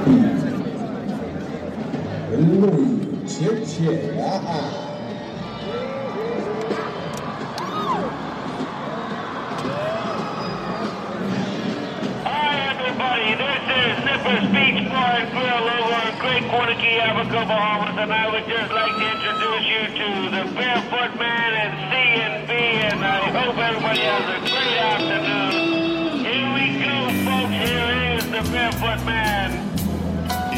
路浅浅呀。 Beach Bar and Grill over on Great Quantico Abaco, Bahamas, and I would just like to introduce you to the Barefoot Man and C&B, and I hope everybody has a great afternoon. Here we go, folks. Here is the Barefoot Man.